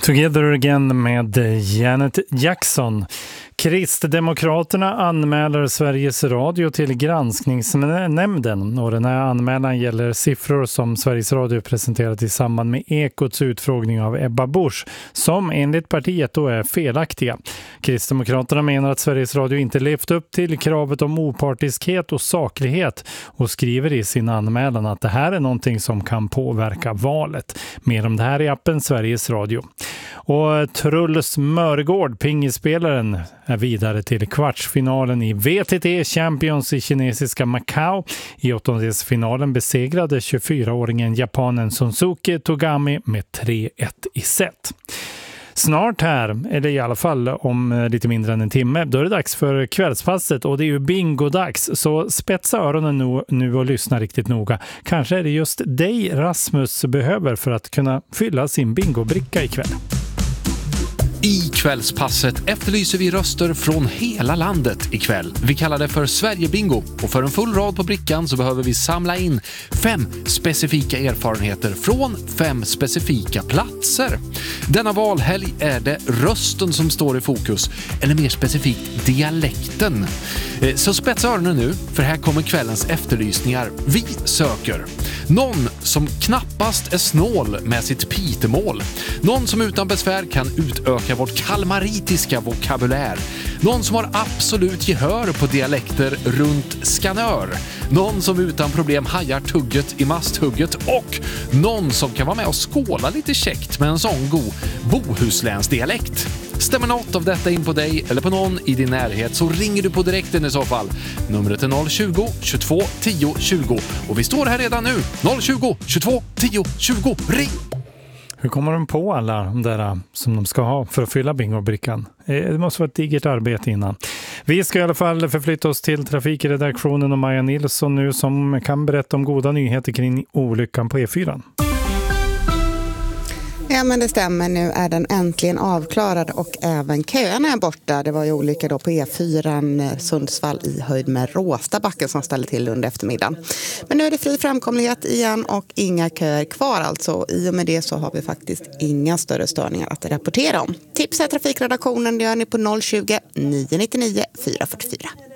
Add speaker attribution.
Speaker 1: Together Again med Janet Jackson. Kristdemokraterna anmäler Sveriges Radio till granskningsnämnden och den här anmälan gäller siffror som Sveriges Radio presenterat i samband med Ekots utfrågning av Ebba Busch som enligt partiet då är felaktiga. Kristdemokraterna menar att Sveriges Radio inte levt upp till kravet om opartiskhet och saklighet och skriver i sin anmälan att det här är någonting som kan påverka valet. Mer om det här i appen Sveriges Radio. Och Truls Mörgård, pingisspelaren, är vidare till kvartsfinalen i VTT Champions i kinesiska Macau. I åttondelsfinalen besegrade 24-åringen japanen Sonsuke Togami med 3-1 i set. Snart här, eller i alla fall om lite mindre än en timme, då är det dags för kvällspasset och det är ju bingo-dags. Så spetsa öronen nu och lyssna riktigt noga. Kanske är det just dig Rasmus behöver för att kunna fylla sin bingobricka ikväll.
Speaker 2: I kvällspasset efterlyser vi röster från hela landet ikväll. Vi kallar det för Sverigebingo och för en full rad på brickan så behöver vi samla in 5 specifika erfarenheter från 5 specifika platser. Denna valhelg är det rösten som står i fokus, eller mer specifikt dialekten. Så spetsa öronen nu, för här kommer kvällens efterlysningar. Vi söker någon som knappast är snål med sitt pitemål. Någon som utan besvär kan utöka vårt kalmaritiska vokabulär. Någon som har absolut gehör på dialekter runt Skanör. Någon som utan problem hajar tugget i masthugget. Och någon som kan vara med och skåla lite käckt med en sån god bohuslänsdialekt. Stämmer något av detta in på dig eller på någon i din närhet så ringer du på direkten i så fall. Numret är 020-22 10 20 och vi står här redan nu. 020-22 10 20, ring!
Speaker 1: Hur kommer de på alla de där som de ska ha för att fylla bingobrickan? Det måste vara ett digert arbete innan. Vi ska i alla fall förflytta oss till trafikredaktionen och Maja Nilsson nu som kan berätta om goda nyheter kring olyckan på E4.
Speaker 3: Ja, men det stämmer. Nu är den äntligen avklarad och även köerna är borta. Det var ju olika då på E4 Sundsvall i höjd med Råstabacken som ställde till under eftermiddagen. Men nu är det fri framkomlighet igen och inga köer kvar alltså. I och med det så har vi faktiskt inga större störningar att rapportera om. Tipsa trafikredaktionen, det gör ni på 020 999 444.